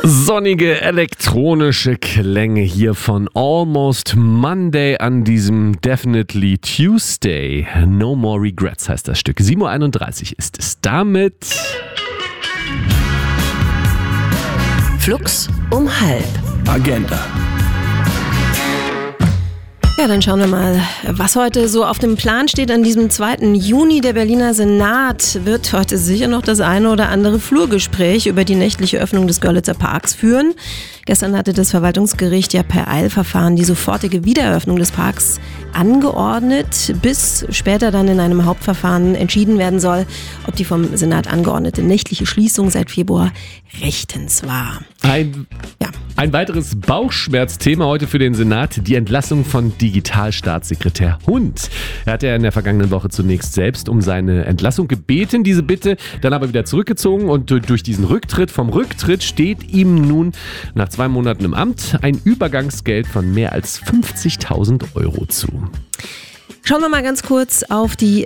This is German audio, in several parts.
Sonnige elektronische Klänge hier von Almost Monday an diesem Definitely Tuesday. No More Regrets heißt das Stück. 7.31 Uhr ist es damit. Flux um halb. Agenda. Ja, dann schauen wir mal, was heute so auf dem Plan steht an diesem 2. Juni. Der Berliner Senat wird heute sicher noch das eine oder andere Flurgespräch über die nächtliche Öffnung des Görlitzer Parks führen. Gestern hatte das Verwaltungsgericht ja per Eilverfahren die sofortige Wiedereröffnung des Parks angeordnet, bis später dann in einem Hauptverfahren entschieden werden soll, ob die vom Senat angeordnete nächtliche Schließung seit Februar rechtens war. Ein weiteres Bauchschmerzthema heute für den Senat, die Entlassung von Digitalstaatssekretär Hund. Er hat ja in der vergangenen Woche zunächst selbst um seine Entlassung gebeten, diese Bitte dann aber wieder zurückgezogen und durch diesen vom Rücktritt steht ihm nun nach 2 Monaten im Amt ein Übergangsgeld von mehr als 50.000 Euro zu. Schauen wir mal ganz kurz auf die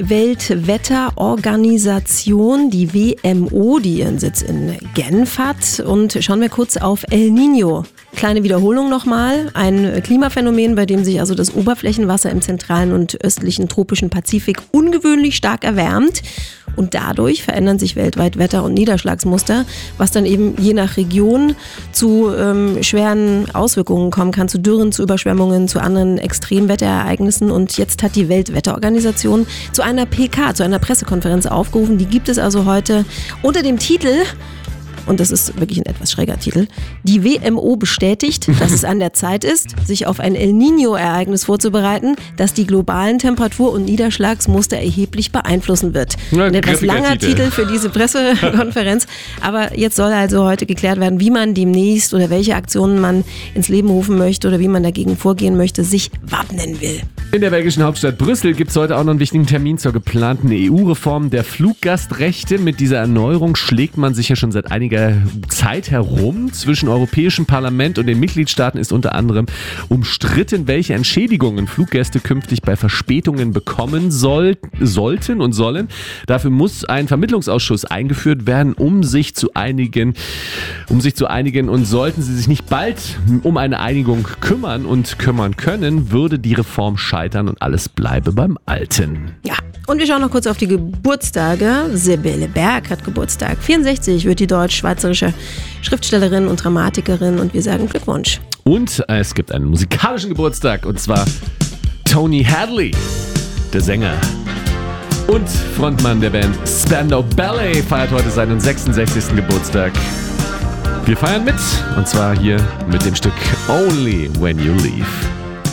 Weltwetterorganisation, die WMO, die ihren Sitz in Genf hat. Und schauen wir kurz auf El Niño. Kleine Wiederholung nochmal. Ein Klimaphänomen, bei dem sich also das Oberflächenwasser im zentralen und östlichen tropischen Pazifik ungewöhnlich stark erwärmt. Und dadurch verändern sich weltweit Wetter- und Niederschlagsmuster, was dann eben je nach Region zu schweren Auswirkungen kommen kann, zu Dürren, zu Überschwemmungen, zu anderen Extremwetterereignissen. Und jetzt hat die Weltwetterorganisation zu einer PK, zu einer Pressekonferenz aufgerufen. Die gibt es also heute unter dem Titel, und das ist wirklich ein etwas schräger Titel, die WMO bestätigt, dass es an der Zeit ist, sich auf ein El Niño-Ereignis vorzubereiten, das die globalen Temperatur- und Niederschlagsmuster erheblich beeinflussen wird. Ein etwas langer Titel für diese Pressekonferenz, aber jetzt soll also heute geklärt werden, wie man demnächst oder welche Aktionen man ins Leben rufen möchte oder wie man dagegen vorgehen möchte, sich wappnen will. In der belgischen Hauptstadt Brüssel gibt es heute auch noch einen wichtigen Termin zur geplanten EU-Reform der Fluggastrechte. Mit dieser Erneuerung schlägt man sich ja schon seit einiger Zeit herum. Zwischen Europäischem Parlament und den Mitgliedstaaten ist unter anderem umstritten, welche Entschädigungen Fluggäste künftig bei Verspätungen bekommen sollten und sollen. Dafür muss ein Vermittlungsausschuss eingeführt werden, um sich zu einigen. Und sollten sie sich nicht bald um eine Einigung kümmern können, würde die Reform scheitern und alles bleibe beim Alten. Ja, und wir schauen noch kurz auf die Geburtstage. Sibylle Berg hat Geburtstag. 64 wird die deutsch-schweizerische Schriftstellerin und Dramatikerin und wir sagen Glückwunsch. Und es gibt einen musikalischen Geburtstag und zwar Tony Hadley, der Sänger und Frontmann der Band Spandau Ballet, feiert heute seinen 66. Geburtstag. Wir feiern mit und zwar hier mit dem Stück Only When You Leave.